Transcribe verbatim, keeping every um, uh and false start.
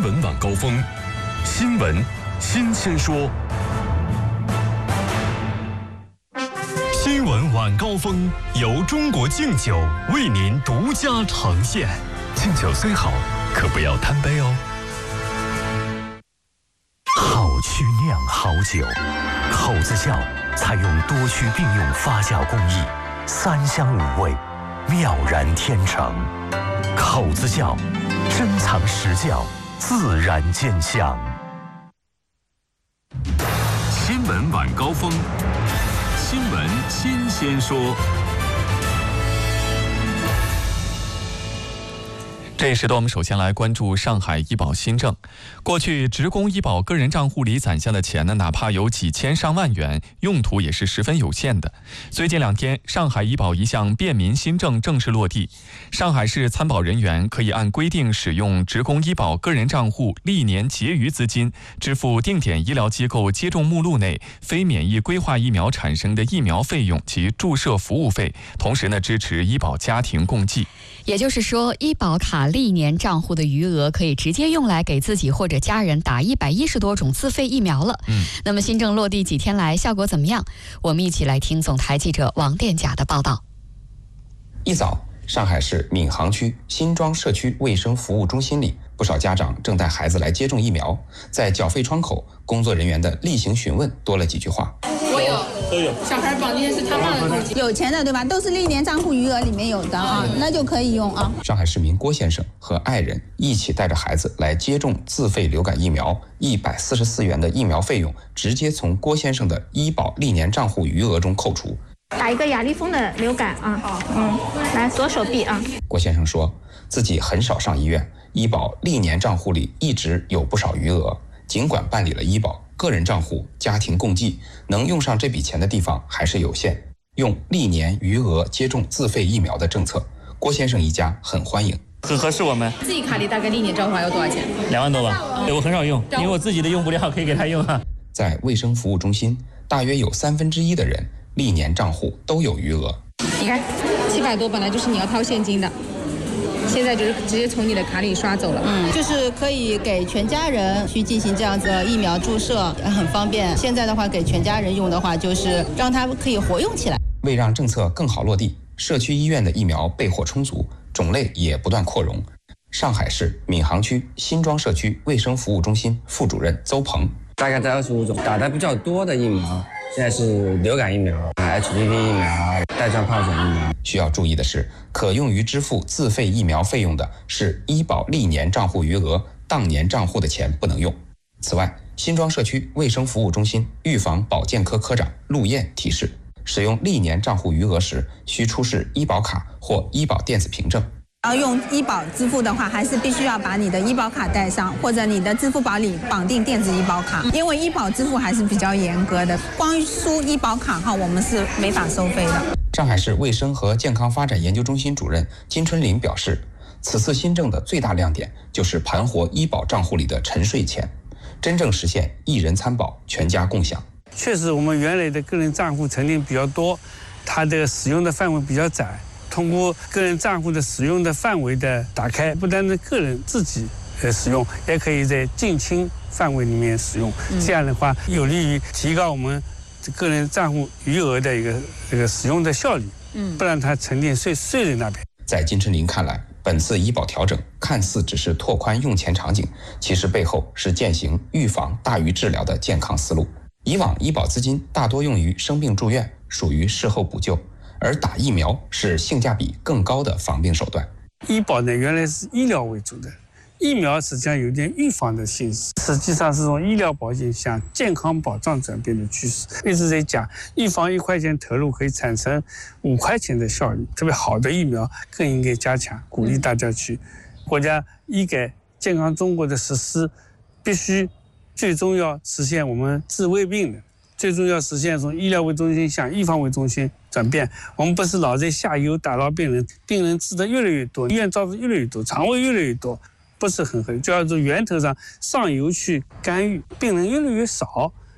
闻晚高峰，新闻新鲜说。新闻晚高峰由中国敬酒为您独家呈现。敬酒虽好，可不要贪杯哦。好曲酿好酒，口子窖采用多区并用发酵工艺，三香五味，妙然天成。口子窖，珍藏实窖，自然见香。新闻晚高峰，新闻新鲜说。 这一时段，我们首先来关注上海医保新政。过去职工医保个人账户里攒下的钱呢，哪怕有几千上万元，用途也是十分有限的。最近两天，上海医保一项便民新政正式落地，上海市参保人员可以按规定使用职工医保个人账户历年结余资金，支付定点医疗机构接种目录内非免疫规划疫苗产生的疫苗费用及注射服务费，同时呢，支持医保家庭共济。 也就是说，医保卡历年账户的余额可以直接用来给自己或者家人打一百一十多种自费疫苗了。嗯，那么新政落地几天来，效果怎么样？我们一起来听总台记者王殿甲的报道。 一早，上海市闵行区新庄社区卫生服务中心里，不少家长正带孩子来接种疫苗。在缴费窗口，工作人员的例行询问多了几句话。 我有。都有，小孩绑定是他们的， 有钱的对吧？都是历年账户余额里面有的啊，那就可以用啊。 上海市民郭先生和爱人一起带着孩子来接种自费流感疫苗，一百四十四元的疫苗费用直接从郭先生的医保历年账户余额中扣除。 打一个雅丽风的流感啊，嗯，来左手臂啊。 郭先生说自己很少上医院，医保历年账户里一直有不少余额，尽管办理了医保个人账户家庭共济，能用上这笔钱的地方还是有限。用历年余额接种自费疫苗的政策，郭先生一家很欢迎， 很合适我们。 自己卡里大概历年账户还有多少钱？ 两万多吧。对，我很少用，因为我自己的用不了，可以给他用啊。 在卫生服务中心，大约有三分之一的人历年账户都有余额。 你看，七百多本来就是你要掏现金的。现在就是直接从你的卡里刷走了， 嗯，就是可以给全家人去进行这样子疫苗注射，很方便。现在的话，给全家人用的话，就是让它可以活用起来。 为让政策更好落地，社区医院的疫苗备货充足，种类也不断扩容。上海市闵行区新庄社区卫生服务中心副主任邹鹏， 大概在二十五种，打的比较多的疫苗，现在是流感疫苗、H P V 疫苗、带状疱疹疫苗。 需要注意的是，可用于支付自费疫苗费用的是医保历年账户余额，当年账户的钱不能用。此外，新庄社区卫生服务中心预防保健科科长陆燕提示，使用历年账户余额时，需出示医保卡或医保电子凭证。 要用医保支付的话，还是必须要把你的医保卡带上，或者你的支付宝里绑定电子医保卡，因为医保支付还是比较严格的，光输医保卡号我们是没法收费的。 上海市卫生和健康发展研究中心主任金春林表示，此次新政的最大亮点就是盘活医保账户里的沉睡钱，真正实现一人参保、全家共享。 确实，我们原来的个人账户沉淀比较多，它的使用的范围比较窄。通过个人账户的使用的范围的打开，不单是个人自己呃使用，也可以在近亲范围里面使用。嗯、这样的话，有利于提高我们个人账户余额的一个这个使用的效率。嗯，不然它沉淀睡睡在那边。 在金春林看来，本次医保调整看似只是拓宽用钱场景，其实背后是践行预防大于治疗的健康思路。以往医保资金大多用于生病住院，属于事后补救。而打疫苗是性价比更高的防病手段。 医保呢，原来是医疗为主的，疫苗实际上有点预防的性质，实际上是从医疗保健向健康保障转变的趋势。一直在讲，预防一块钱投入可以产生五块钱的效率，特别好的疫苗更应该加强，鼓励大家去。国家医改健康中国的实施，必须最终要实现我们治未病的。最终要实现从医疗为中心向预防为中心转变。我们不是老在下游打扰病人，病人治的越来越多，医院招的越来越多，肠胃越来越多，不是很合理。就要从源头上上游去干预，病人越来越少，